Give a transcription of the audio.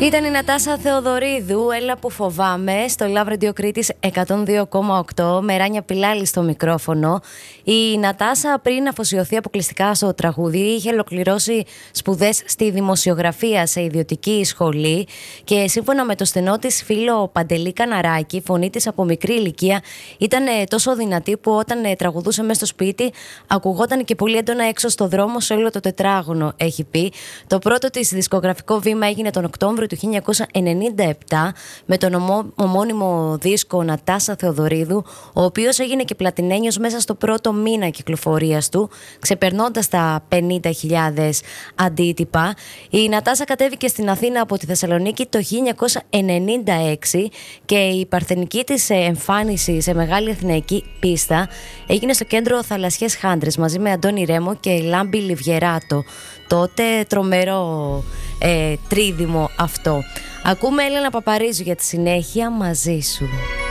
Ήταν η Νατάσα Θεοδωρίδου, έλα που φοβάμαι, στο Love Radio Κρήτης 102,8, με Ράνια Πιλάλη στο μικρόφωνο. Η Νατάσα, πριν αφοσιωθεί αποκλειστικά στο τραγούδι, είχε ολοκληρώσει σπουδές στη δημοσιογραφία σε ιδιωτική σχολή και σύμφωνα με το στενό της φίλο Παντελή Καναράκη, η φωνή της από μικρή ηλικία ήταν τόσο δυνατή που όταν τραγουδούσε μέσα στο σπίτι ακουγόταν και πολύ έντονα έξω στο δρόμο σε όλο το τετράγωνο, έχει πει. Το πρώτο της δισκογραφικό βήμα έγινε τον Οκτώβριο του 1997 με τον ομώνυμο δίσκο Νατάσα Θεοδωρίδου, ο οποίος έγινε και πλατινένιος μέσα στο πρώτο μήνα κυκλοφορίας του, ξεπερνώντας τα 50.000 αντίτυπα. Η Νατάσα κατέβηκε στην Αθήνα από τη Θεσσαλονίκη το 1996 και η παρθενική της εμφάνιση σε μεγάλη αθηναϊκή πίστα έγινε στο κέντρο Θαλασσιές Χάντρες μαζί με Αντώνη Ρέμο και Λάμπη Λιβιεράτο. Τότε τρομερό τρίδημο αυτό. Ακούμε Έλενα Παπαρίζου για τη συνέχεια μαζί σου.